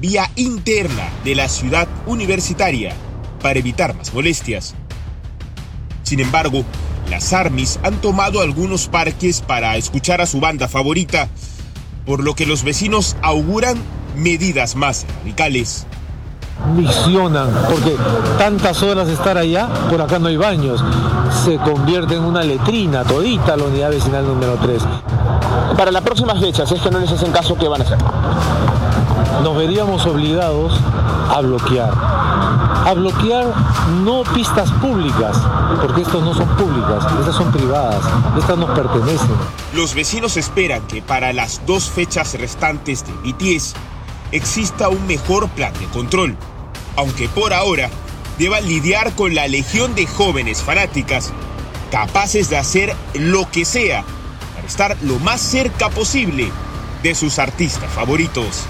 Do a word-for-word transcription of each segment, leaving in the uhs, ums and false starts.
vía interna de la ciudad universitaria para evitar más molestias. Sin embargo, las ARMYs han tomado algunos parques para escuchar a su banda favorita, por lo que los vecinos auguran medidas más radicales. Visionan, porque tantas horas de estar allá, por acá no hay baños, se convierte en una letrina todita la unidad vecinal número tres. Para las próximas fechas, si es que no les hacen caso, ¿qué van a hacer? Nos veríamos obligados a bloquear. A bloquear no pistas públicas, porque estas no son públicas, estas son privadas, estas nos pertenecen. Los vecinos esperan que para las dos fechas restantes de B T S exista un mejor plan de control, aunque por ahora deban lidiar con la legión de jóvenes fanáticas capaces de hacer lo que sea para estar lo más cerca posible de sus artistas favoritos.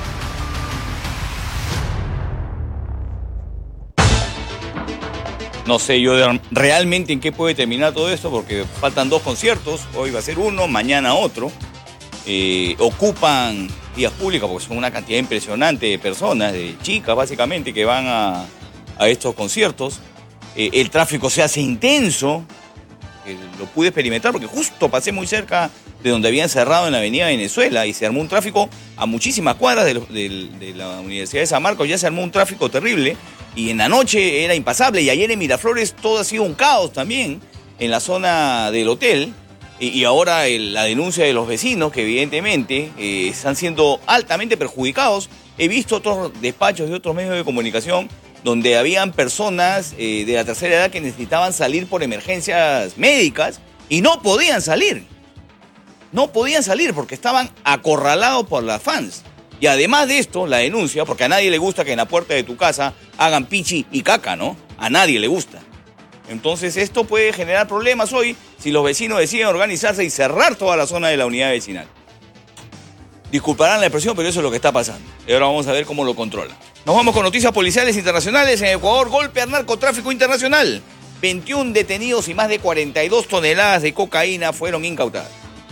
No sé yo de- realmente en qué puede terminar todo esto, porque faltan dos conciertos, hoy va a ser uno, mañana otro. Eh, ocupan vías públicas porque son una cantidad impresionante de personas, de chicas básicamente, que van a, a estos conciertos. Eh, el tráfico se hace intenso, eh, lo pude experimentar porque justo pasé muy cerca de donde habían cerrado en la avenida Venezuela y se armó un tráfico a muchísimas cuadras de, lo- de- de la Universidad de San Marcos, ya se armó un tráfico terrible y en la noche era impasable, y ayer en Miraflores todo ha sido un caos también en la zona del hotel. Y, y ahora el- la denuncia de los vecinos, que evidentemente eh, están siendo altamente perjudicados. He visto otros despachos y otros medios de comunicación donde habían personas eh, de la tercera edad que necesitaban salir por emergencias médicas y no podían salir. No podían salir porque estaban acorralados por las fans. Y además de esto, la denuncia, porque a nadie le gusta que en la puerta de tu casa hagan pichi y caca, ¿no? A nadie le gusta. Entonces esto puede generar problemas hoy si los vecinos deciden organizarse y cerrar toda la zona de la unidad vecinal. Disculparán la expresión, pero eso es lo que está pasando. Y ahora vamos a ver cómo lo controlan. Nos vamos con noticias policiales internacionales. En Ecuador, golpe al narcotráfico internacional. veintiún detenidos y más de cuarenta y dos toneladas de cocaína fueron incautadas.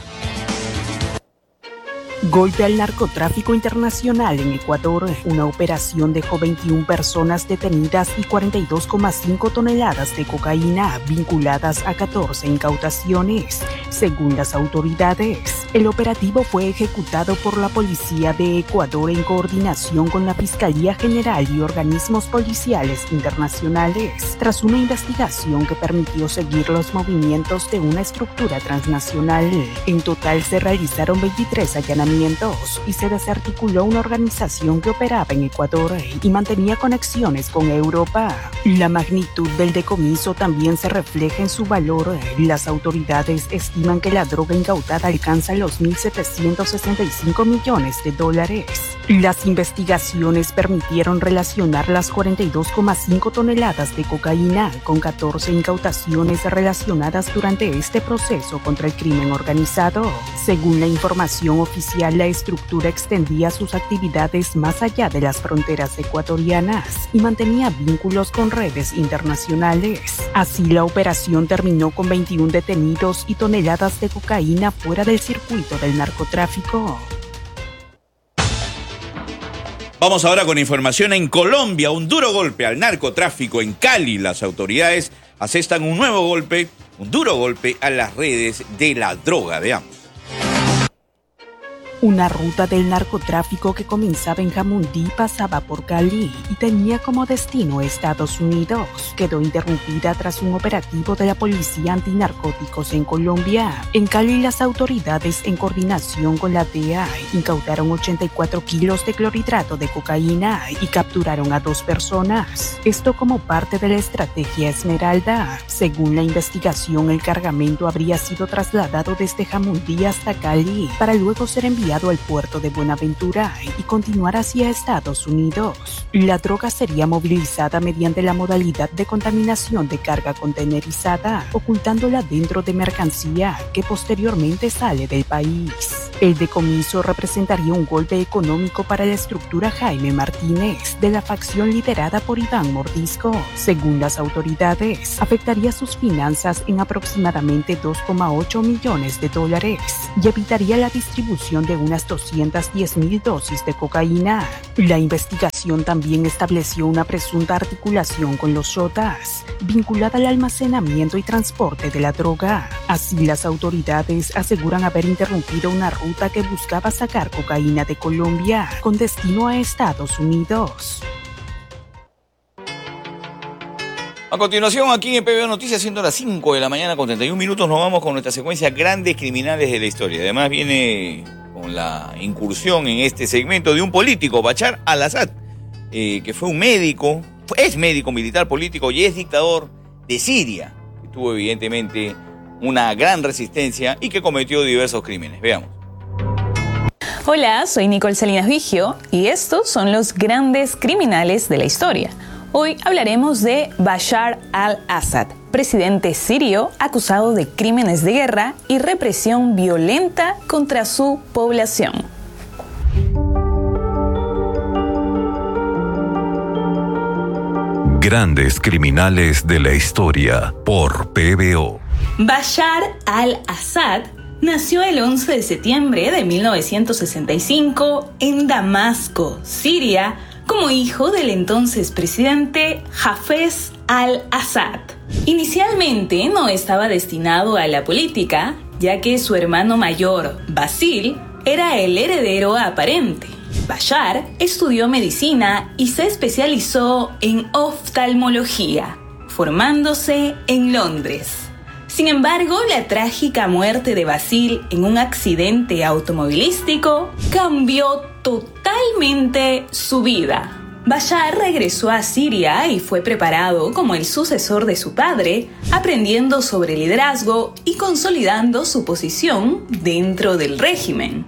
Golpe al narcotráfico internacional en Ecuador. Una operación dejó veintiuna personas detenidas y cuarenta y dos coma cinco toneladas de cocaína vinculadas a catorce incautaciones, según las autoridades. El operativo fue ejecutado por la Policía de Ecuador en coordinación con la Fiscalía General y organismos policiales internacionales, tras una investigación que permitió seguir los movimientos de una estructura transnacional. En total se realizaron veintitrés allanamientos y se desarticuló una organización que operaba en Ecuador y mantenía conexiones con Europa. La magnitud del decomiso también se refleja en su valor. Las autoridades estiman que la droga incautada alcanza los mil setecientos sesenta y cinco millones de dólares. Las investigaciones permitieron relacionar las cuarenta y dos coma cinco toneladas de cocaína con catorce incautaciones relacionadas durante este proceso contra el crimen organizado. Según la información oficial, la estructura extendía sus actividades más allá de las fronteras ecuatorianas y mantenía vínculos con redes internacionales. Así, la operación terminó con veintiún detenidos y toneladas de cocaína fuera del circuito del narcotráfico. Vamos ahora con información en Colombia. Un duro golpe al narcotráfico en Cali. Las autoridades asestan un nuevo golpe, un duro golpe a las redes de la droga. Veamos. Una ruta del narcotráfico que comenzaba en Jamundí pasaba por Cali y tenía como destino Estados Unidos. Quedó interrumpida tras un operativo de la Policía Antinarcóticos en Colombia. En Cali, las autoridades, en coordinación con la D E A, incautaron ochenta y cuatro kilos de clorhidrato de cocaína y capturaron a dos personas. Esto como parte de la estrategia Esmeralda. Según la investigación, el cargamento habría sido trasladado desde Jamundí hasta Cali para luego ser enviado al puerto de Buenaventura y continuar hacia Estados Unidos. La droga sería movilizada mediante la modalidad de contaminación de carga contenerizada, ocultándola dentro de mercancía que posteriormente sale del país. El decomiso representaría un golpe económico para la estructura Jaime Martínez de la facción liderada por Iván Mordisco. Según las autoridades, afectaría sus finanzas en aproximadamente dos coma ocho millones de dólares y evitaría la distribución de unas doscientas diez mil dosis de cocaína. La investigación también estableció una presunta articulación con los Xotas, vinculada al almacenamiento y transporte de la droga. Así, las autoridades aseguran haber interrumpido una ruta que buscaba sacar cocaína de Colombia con destino a Estados Unidos. A continuación, aquí en P B O Noticias, siendo las cinco de la mañana con treinta y un minutos, nos vamos con nuestra secuencia Grandes Criminales de la Historia. Además, viene con la incursión en este segmento de un político, Bashar al-Assad, eh, que fue un médico, es médico militar político y es dictador de Siria, que tuvo evidentemente una gran resistencia y que cometió diversos crímenes. Veamos. Hola, soy Nicole Salinas Vigio y estos son los grandes criminales de la historia. Hoy hablaremos de Bashar al-Assad, presidente sirio acusado de crímenes de guerra y represión violenta contra su población. Grandes criminales de la historia por P B O. Bashar al-Assad nació el once de septiembre de mil novecientos sesenta y cinco en Damasco, Siria, como hijo del entonces presidente Hafez al-Assad. Inicialmente no estaba destinado a la política, ya que su hermano mayor, Basil, era el heredero aparente. Bashar estudió medicina y se especializó en oftalmología, formándose en Londres. Sin embargo, la trágica muerte de Basil en un accidente automovilístico cambió totalmente su vida. Bashar regresó a Siria y fue preparado como el sucesor de su padre, aprendiendo sobre liderazgo y consolidando su posición dentro del régimen.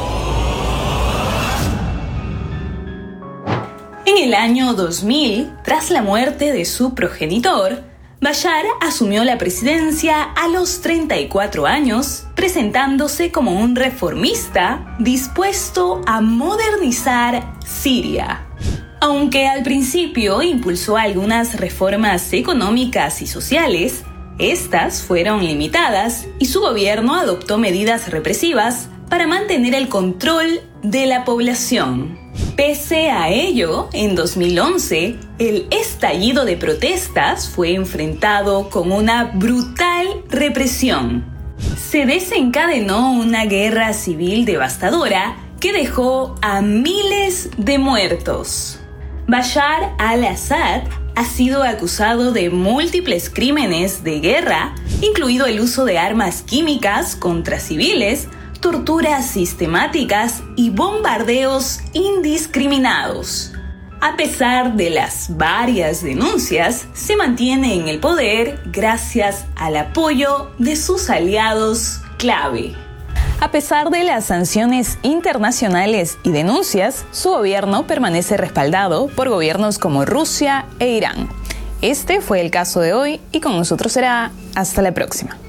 En el año dos mil, tras la muerte de su progenitor, Bashar asumió la presidencia a los treinta y cuatro años, presentándose como un reformista dispuesto a modernizar Siria. Aunque al principio impulsó algunas reformas económicas y sociales, estas fueron limitadas y su gobierno adoptó medidas represivas para mantener el control de la población. Pese a ello, en dos mil once, el estallido de protestas fue enfrentado con una brutal represión. Se desencadenó una guerra civil devastadora que dejó a miles de muertos. Bashar al-Assad ha sido acusado de múltiples crímenes de guerra, incluido el uso de armas químicas contra civiles, torturas sistemáticas y bombardeos indiscriminados. A pesar de las varias denuncias, se mantiene en el poder gracias al apoyo de sus aliados clave. A pesar de las sanciones internacionales y denuncias, su gobierno permanece respaldado por gobiernos como Rusia e Irán. Este fue el caso de hoy y con nosotros será hasta la próxima.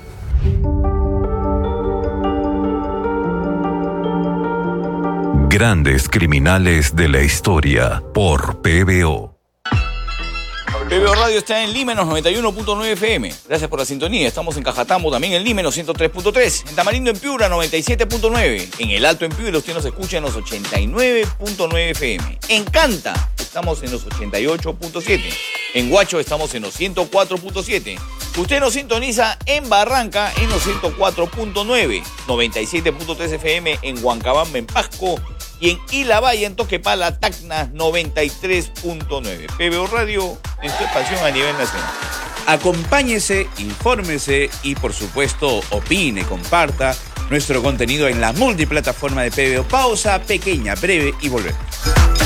Grandes criminales de la historia por P B O. P B O Radio está en Límenos noventa y uno punto nueve F M. Gracias por la sintonía. Estamos en Cajatambo, también en Límenos ciento tres punto tres. En Tamarindo, en Piura, noventa y siete punto nueve. En El Alto, en Piura, usted nos escucha en los ochenta y nueve punto nueve F M. En Canta, estamos en los ochenta y ocho punto siete. En Huacho, estamos en los ciento cuatro punto siete. Usted nos sintoniza en Barranca en los ciento cuatro punto nueve. noventa y siete punto tres F M en Huancabamba, en Pasco. Y en Ilavalle, en Toquepala, Tacna, noventa y tres punto nueve. P B O Radio en su expansión a nivel nacional. Acompáñese, infórmese y, por supuesto, opine, comparta nuestro contenido en la multiplataforma de P B O. Pausa pequeña, breve y volvemos.